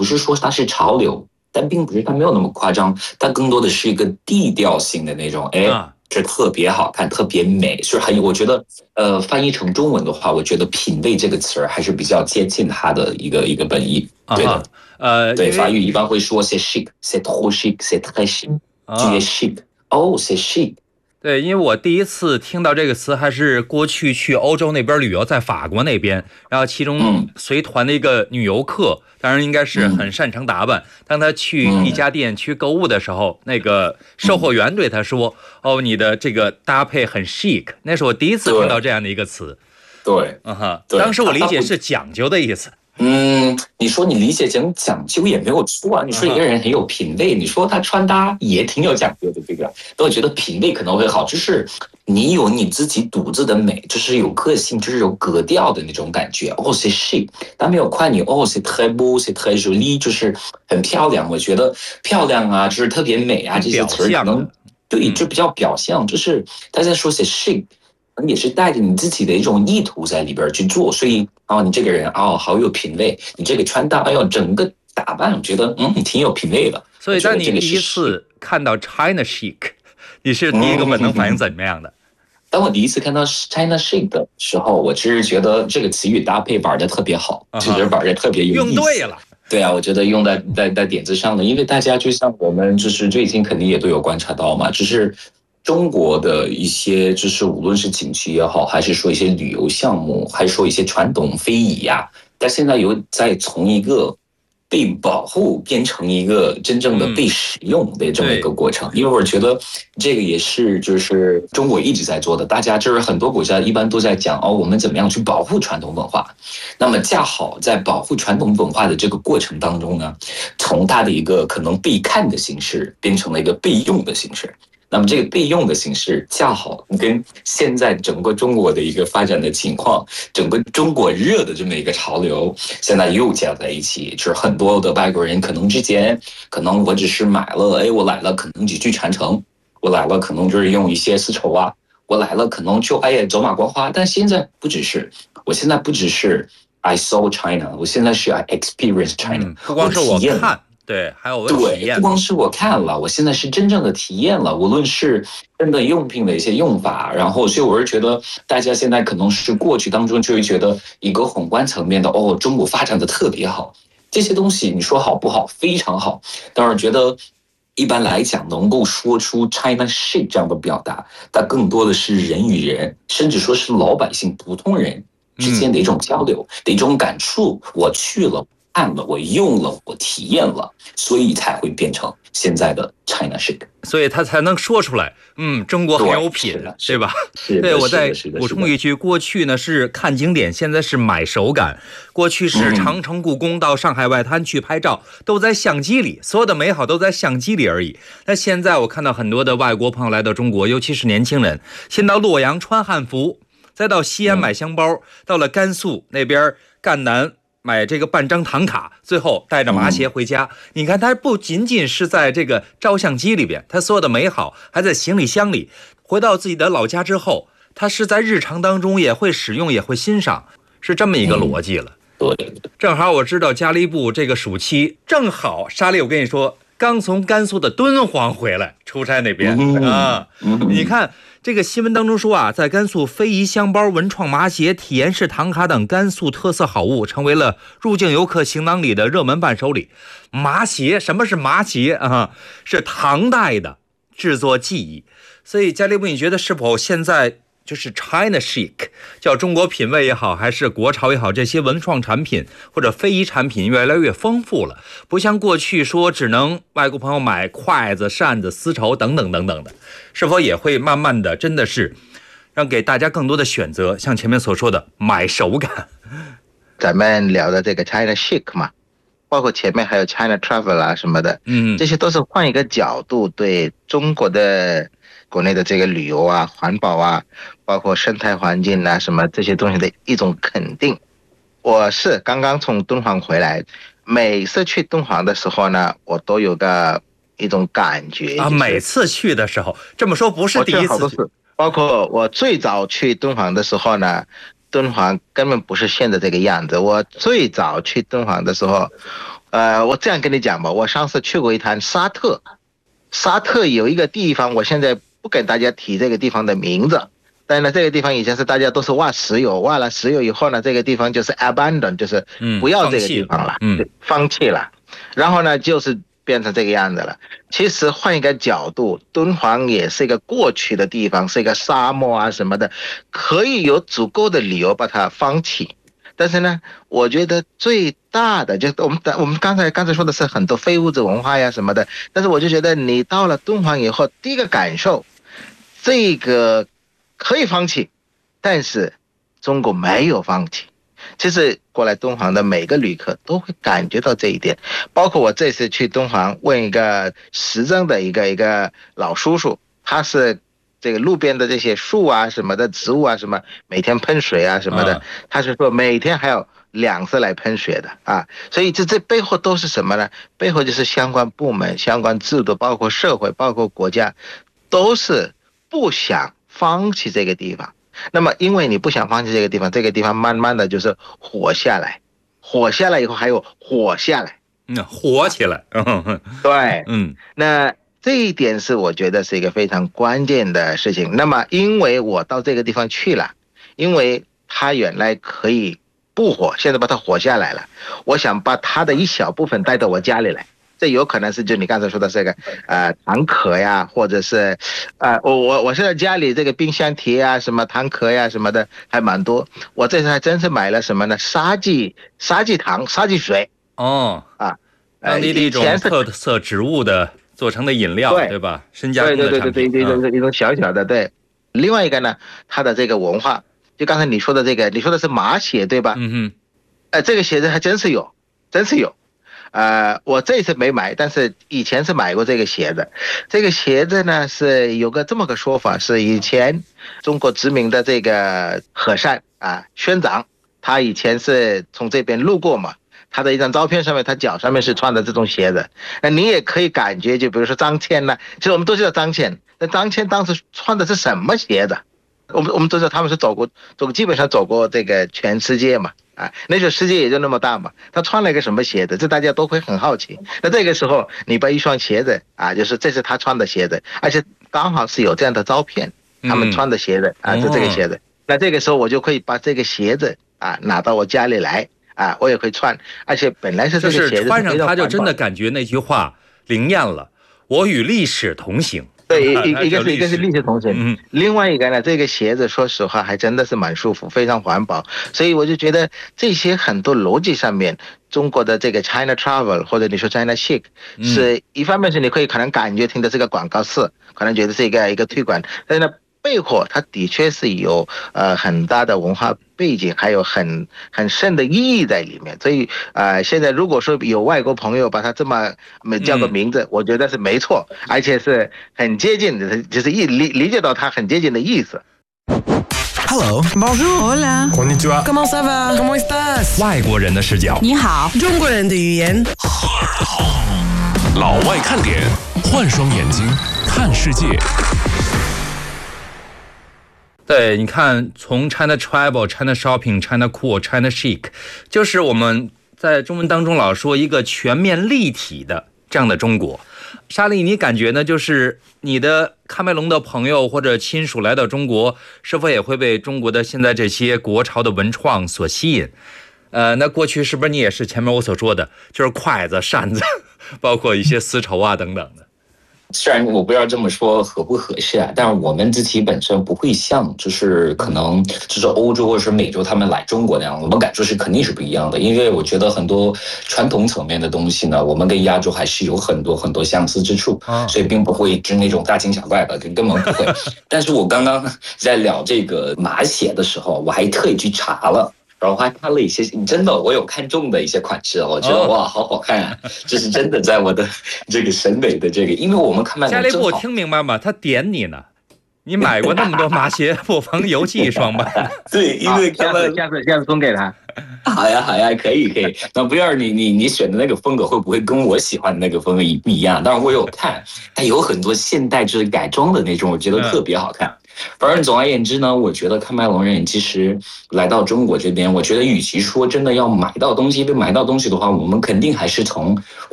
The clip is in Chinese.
不是说它是潮流，但并不是它没有那么夸张，它更多的是一个地调性的那种，是特别好看，特别美，是很有。我觉得，翻译成中文的话，我觉得“品味”这个词儿还是比较接近它的一个本意。对的，对，法语一般会说 “c'est chic”，“c'est trop chic”，“c'est très chic”，“tu es chic”，哦，“c'est chic”。 对，因为我第一次听到这个词还是过去去欧洲那边旅游，在法国那边，然后其中随团的一个女游客，当然应该是很擅长打扮。当她去一家店去购物的时候，那个售货员对她说：“哦，你的这个搭配很 chic。”那是我第一次听到这样的一个词。 对， 当时我理解是讲究的意思。 你说你理解成讲究也没有错啊。你说一个人很有品味，你说他穿搭也挺有讲究的，这个，但我觉得品味可能会好，就是你有你自己独自的美，就是有个性，就是有格调的那种感觉。哦，c'est chic，但没有夸你哦，c'est très beau，c'est très joli，就是很漂亮。我觉得漂亮啊，就是特别美啊，这些词可能对，就比较表象，就是大家说c'est chic。也是带着你自己的一种意图在里边去做，所以你这个人好有品味，你这个穿搭整个打扮，我觉得挺有品味的。 所以当你第一次看到 China Chic， 你是第一个本能反应怎么样的？ 当我第一次看到 China Chic 的时候，我只是觉得这个词语搭配玩的特别好，就是玩的特别有意思。 用对了。 对啊，我觉得用在点子上了，因为大家就像我们就是最近肯定也都有观察到嘛，就是中国的一些就是无论是景区也好，还是说一些旅游项目，还是说一些传统非遗呀，但现在有在从一个被保护变成一个真正的被使用的这么一个过程。因为我觉得这个也是就是中国一直在做的，大家就是很多国家一般都在讲我们怎么样去保护传统文化。那么恰好在保护传统文化的这个过程当中呢，从它的一个可能被看的形式变成了一个被用的形式。那么这个备用的形式恰好跟现在整个中国的一个发展的情况，整个中国热的这么一个潮流现在又加在一起，就是很多的外国人可能之前可能我只是买了我来了可能几句传承，我来了可能就是用一些丝绸啊，我来了可能就走马观花，但现在不只是，我现在不只是 I saw China， 我现在是 I experience China， 不光是我看，对，还有我体验。 不光是我看了，我现在是真正的体验了。无论是真的用品的一些用法，然后所以我是觉得大家现在可能是过去当中就会觉得一个宏观层面的中国发展的特别好，这些东西你说好不好？非常好。但是觉得一般来讲，能够说出 China Chic 这样的表达，它更多的是人与人，甚至说是老百姓、普通人之间的一种交流的一种感触。我去了。看了，我用了，我体验了，所以才会变成现在的 China Chic， 所以他才能说出来，中国很有品，对吧？对，我再补充一句，过去呢是看景点，现在是买手感。过去是长城、故宫到上海外滩去拍照，都在相机里，所有的美好都在相机里而已。那现在我看到很多的外国朋友来到中国，尤其是年轻人，先到洛阳穿汉服，再到西安买香包，到了甘肃那边赣南买这个半张唐卡，最后带着麻鞋回家。你看，它不仅仅是在这个照相机里边，它所有的美好还在行李箱里。回到自己的老家之后，它是在日常当中也会使用，也会欣赏，是这么一个逻辑了。正好我知道加利布这个暑期，正好莎莉，我跟你说，刚从甘肃的敦煌回来，出差那边你看。这个新闻当中说在甘肃非遗香包、文创麻鞋、体验式唐卡等甘肃特色好物，成为了入境游客行囊里的热门伴手礼。麻鞋，什么是麻鞋是唐代的制作技艺。所以加利布，你觉得是否现在就是 China Chic， 叫中国品味也好，还是国潮也好，这些文创产品或者非遗产品越来越丰富了，不像过去说只能外国朋友买筷子、扇子、丝绸等等等等的，是否也会慢慢的真的是让给大家更多的选择，像前面所说的买手感。 咱们聊的这个 China Chic 嘛，包括前面还有 China Travel 啊什么的，这些都是换一个角度对中国的国内的这个旅游啊、环保啊，包括生态环境啊什么这些东西的一种肯定。我是刚刚从敦煌回来，每次去敦煌的时候呢，我都有一种感觉每次去的时候，这么说不是第一次去， 包括我最早去敦煌的时候呢，敦煌根本不是现在这个样子。我最早去敦煌的时候， 我这样跟你讲吧，我上次去过一趟沙特，沙特有一个地方，我现在不跟大家提这个地方的名字，但是呢，这个地方以前是大家都是挖石油，挖了石油以后呢，这个地方就是 abandon， 就是不要这个地方了，放弃了，然后呢，就是变成这个样子了。其实换一个角度，敦煌也是一个过去的地方，是一个沙漠啊什么的，可以有足够的理由把它放弃。但是呢，我觉得最大的就是我们刚才说的是很多非物质文化呀什么的，但是我就觉得你到了敦煌以后，第一个感受，这个可以放弃，但是中国没有放弃。其实过来敦煌的每个旅客都会感觉到这一点，包括我这次去敦煌问一个时政的一个老叔叔，他是这个路边的这些树啊什么的植物啊什么每天喷水啊什么的，他是说每天还有2次来喷水的啊，所以这背后都是什么呢？背后就是相关部门、相关制度，包括社会、包括国家，都是不想放弃这个地方。那么因为你不想放弃这个地方，这个地方慢慢的就是活下来，活下来以后还有活下来， 活起来， 对，那这一点是我觉得是一个非常关键的事情。那么因为我到这个地方去了，因为它原来可以不活，现在把它活下来了，我想把它的一小部分带到我家里来。这有可能是就你刚才说的这个糖壳呀，或者是我现在家里这个冰箱贴啊，什么糖壳呀什么的还蛮多。我这次还真是买了什么呢？沙棘糖、沙棘水当地的一种特色植物的做成的饮料，对吧？深加工的产品， 对，一种小小的对。另外一个呢，它的这个文化，就刚才你说的这个，你说的是马鞋对吧？这个鞋子还真是有。我这次没买，但是以前是买过这个鞋子。这个鞋子呢是有这么个说法，是以前中国殖民的这个和尚宣长，他以前是从这边路过嘛，他的一张照片上面，他脚上面是穿的这种鞋子。那你也可以感觉，就比如说张骞呢，其实我们都知道张骞，那张骞当时穿的是什么鞋子？我们都知道他们是基本上走过这个全世界嘛。那时候世界也就那么大嘛，他穿了一个什么鞋子，这大家都会很好奇。那这个时候你把一双鞋子就是这是他穿的鞋子，而且刚好是有这样的照片，他们穿的鞋子就这个鞋子。那这个时候我就可以把这个鞋子拿到我家里来我也会穿，而且本来是这个鞋子就是穿上它就真的感觉那句话灵验了，我与历史同行。 对，一个是历史同行，另外一个呢，这个鞋子说实话还真的是蛮舒服，非常环保，所以我就觉得这些很多逻辑上面，中国的这个 China Travel 或者你说 China Chic 是一方面是你可以感觉听的这个广告词，可能觉得是一个推广，但是呢背后它的确是有很大的文化背景，还有很深的意义在里面。所以现在如果说有外国朋友把它这么叫个名字，我觉得是没错，而且是很接近的，就是理解到它很接近的意思。 Hello, Bonjour, Hola, Konnichiwa, Comment ça va? Comment estás? 外国人的视角， 你好，中国人的语言。 老外看点，换双眼睛看世界。 对，你看，从 China Travel、China Shopping、China Cool、China Chic， 就是我们在中文当中老说一个全面立体的这样的中国。莎莉，你感觉呢？就是你的喀麦隆的朋友或者亲属来到中国，是否也会被中国的现在这些国潮的文创所吸引？那过去是不是你也是前面我所说的，就是筷子、扇子，包括一些丝绸等等的？ 虽然我不知道这么说合不合适但是我们自己本身不会像就是可能就是欧洲或者是美洲他们来中国那样，我们感受是肯定是不一样的。因为我觉得很多传统层面的东西呢，我们跟亚洲还是有很多相似之处，所以并不会是那种大惊小怪的，根本不会。但是我刚刚在聊这个马鞋的时候，我还特意去查了。然后还看了一些，真的我有看中的一些款式，我觉得哇，好好看啊！这是真的在我的这个审美的这个，因为我们看麦加雷布，我听明白吗？他点你呢，你买过那么多麻鞋，不妨邮寄一双吧。 对，因为下次送给他。 好呀，可以。那不要你选的那个风格会不会跟我喜欢的那个风格不一样？当然我有看，它有很多现代就是改装的那种，我觉得特别好看。 反正总而言之呢，我觉得喀麦隆人其实来到中国这边，我觉得与其说真的要买到东西，买到东西的话，我们肯定还是从